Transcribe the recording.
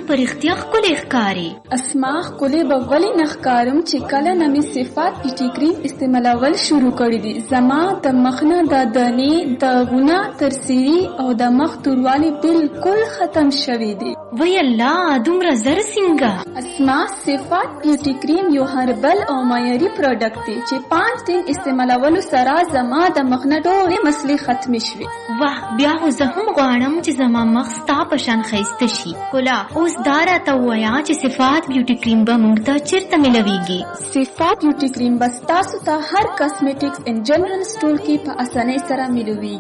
پر اختیا ښکلې ښکاري. اسما ښکلې به ولې نه ښکارم چې کله نه مې صفات بیوټي کریم استعمالول شروع کړي دي. زما د مخ نه د دانې داغونه تر سیري او د مخ توروالی بالکل ختم شوي دي. وی الله دومره زر څنګه؟ اسما صفات بیوټي کریم یو هربل او معیاري پروډکټ دی چې 5 دن استعمالولو سره زما د مخ نه ټولې مسلې ختمې شوې. واه بیا خو زه هم غواړم چې زما مخ ستا په شان ښایسته شي. ښکلا اوس دا راته ووایه چې صفات بیوټي کریم به موږ ته چیرته ملویږي؟ صفات بیوټي کریم به ستاسو ته هر کاسمیټکس ان جنرال سټور کې په اسانۍ سره ملوي.